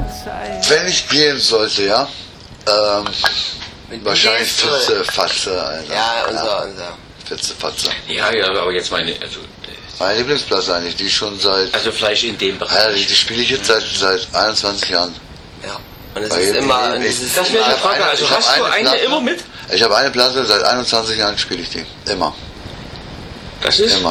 Wenn ich spielen sollte, ja, wahrscheinlich Fitze, Fatze, Alter. Ja, unser. Fitze, Fatze. Ja, aber jetzt meine Lieblingsplatte eigentlich, die schon seit... Also vielleicht in dem Bereich. Ja, die spiele ich jetzt seit 21 Jahren. Ja. Und es ist immer... Das wäre die Frage, also hast du eine immer mit? Ich habe eine Platte, seit 21 Jahren spiele ich die. Immer. Das ist? Immer.